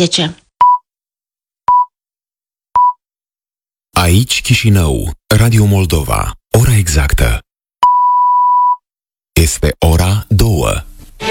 12. Aici Chișinău, Radio Moldova. Ora exactă este ora 2.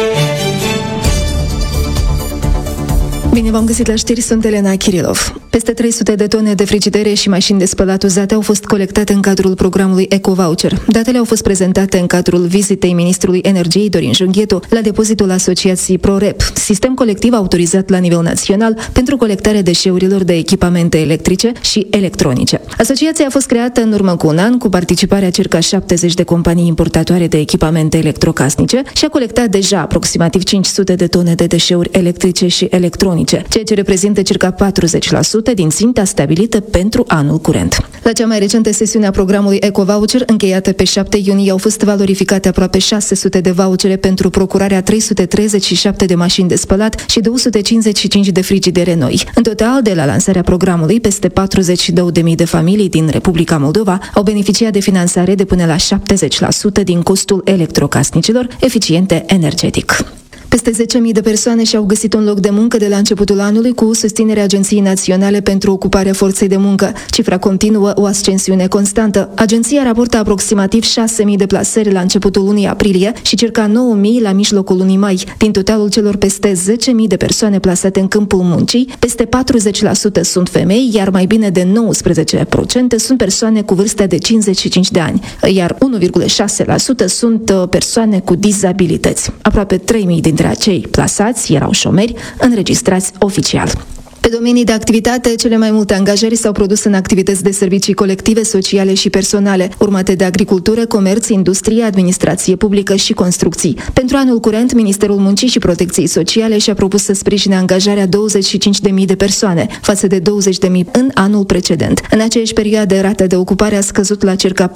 Bine v-am găsit la știri, sunt Elena Kirilov. Peste 300 de tone de frigidere și mașini de spălat uzate au fost colectate în cadrul programului Ecovoucher. Datele au fost prezentate în cadrul vizitei ministrului energiei Dorin Junghetu la depozitul asociației ProRep, sistem colectiv autorizat la nivel național pentru colectarea deșeurilor de echipamente electrice și electronice. Asociația a fost creată în urmă cu un an cu participarea circa 70 de companii importatoare de echipamente electrocasnice și a colectat deja aproximativ 500 de tone de deșeuri electrice și electronice, ceea ce reprezintă circa 40% din ținta stabilită pentru anul curent. La cea mai recentă sesiune a programului Ecovoucher, încheiată pe 7 iunie, au fost valorificate aproape 600 de vouchere pentru procurarea 337 de mașini de spălat și 255 de frigidere noi. În total, de la lansarea programului, peste 42.000 de familii din Republica Moldova au beneficiat de finanțare de până la 70% din costul electrocasnicilor eficiente energetic. Peste 10.000 de persoane și-au găsit un loc de muncă de la începutul anului cu susținerea Agenției Naționale pentru Ocuparea Forței de Muncă. Cifra continuă o ascensiune constantă. Agenția raportă aproximativ 6.000 de plasări la începutul lunii aprilie și circa 9.000 la mijlocul lunii mai. Din totalul celor peste 10.000 de persoane plasate în câmpul muncii, peste 40% sunt femei, iar mai bine de 19% sunt persoane cu vârste de 55 de ani, iar 1,6% sunt persoane cu dizabilități. Aproape 3.000 dintre acei plasați erau șomeri înregistrați oficial. Pe domenii de activitate, cele mai multe angajări s-au produs în activități de servicii colective, sociale și personale, urmate de agricultură, comerț, industrie, administrație publică și construcții. Pentru anul curent, Ministerul Muncii și Protecției Sociale și-a propus să sprijine angajarea 25.000 de persoane, față de 20.000 în anul precedent. În aceeași perioadă, rata de ocupare a scăzut la circa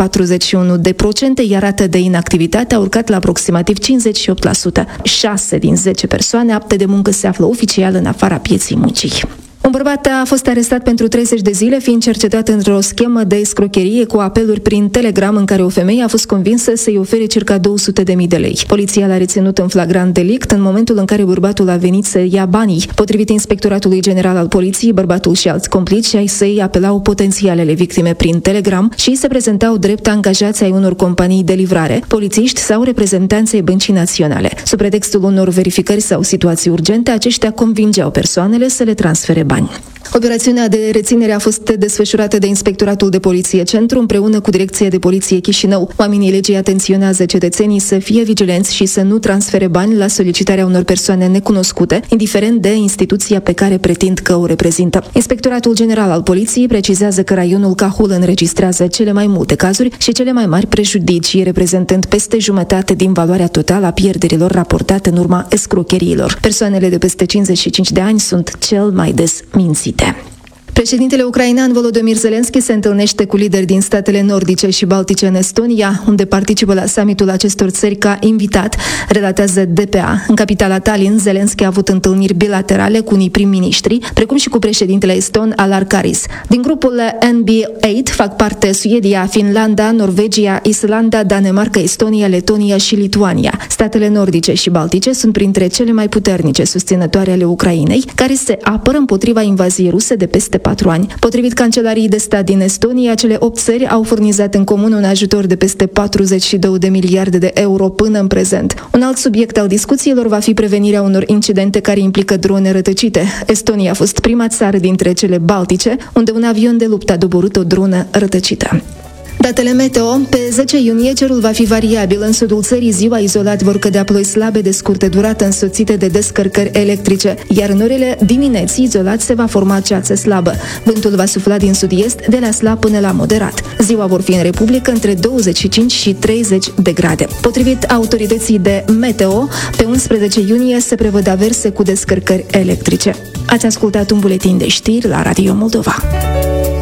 41%, iar rata de inactivitate a urcat la aproximativ 58%. 6 din 10 persoane apte de muncă se află oficial în afara pieței muncii. Un bărbat a fost arestat pentru 30 de zile, fiind cercetat într-o schemă de escrocherie cu apeluri prin Telegram în care o femeie a fost convinsă să-i ofere circa 200.000 de lei. Poliția l-a reținut în flagrant delict în momentul în care bărbatul a venit să ia banii. Potrivit Inspectoratului General al Poliției, bărbatul și alți complici ai săi apelau potențialele victime prin Telegram și se prezentau drept angajați ai unor companii de livrare, polițiști sau reprezentanți ai Băncii Naționale. Sub pretextul unor verificări sau situații urgente, aceștia convingeau persoanele să le transfere bani. Operațiunea de reținere a fost desfășurată de Inspectoratul de Poliție Centru împreună cu Direcția de Poliție Chișinău. Oamenii legii atenționează cetățenii să fie vigilenți și să nu transfere bani la solicitarea unor persoane necunoscute, indiferent de instituția pe care pretind că o reprezintă. Inspectoratul General al Poliției precizează că raionul Cahul înregistrează cele mai multe cazuri și cele mai mari prejudicii, reprezentând peste jumătate din valoarea totală a pierderilor raportate în urma escrocheriilor. Persoanele de peste 55 de ani sunt cel mai des mințite. Președintele ucrainean Volodymyr Zelensky se întâlnește cu lideri din statele nordice și baltice în Estonia, unde participă la summitul acestor țări ca invitat, relatează DPA. În capitala Tallinn, Zelensky a avut întâlniri bilaterale cu unii prim-ministri, precum și cu președintele eston Alar Karis. Din grupul NB8 fac parte Suedia, Finlanda, Norvegia, Islanda, Danemarca, Estonia, Letonia și Lituania. Statele nordice și baltice sunt printre cele mai puternice susținătoare ale Ucrainei, care se apără împotriva invaziei ruse de peste 4 ani. Potrivit Cancelariei de Stat din Estonia, cele 8 țări au furnizat în comun un ajutor de peste 42 de miliarde de euro până în prezent. Un alt subiect al discuțiilor va fi prevenirea unor incidente care implică drone rătăcite. Estonia a fost prima țară dintre cele baltice unde un avion de luptă a doborât o dronă rătăcită. Datele meteo. Pe 10 iunie cerul va fi variabil. În sudul țării ziua izolat vor cădea ploi slabe de scurtă durată însoțite de descărcări electrice, iar în orele dimineții izolat se va forma ceață slabă. Vântul va sufla din sud-est de la slab până la moderat. Ziua vor fi în Republică între 25 și 30 de grade. Potrivit autorității de meteo, pe 11 iunie se prevăd averse cu descărcări electrice. Ați ascultat un buletin de știri la Radio Moldova.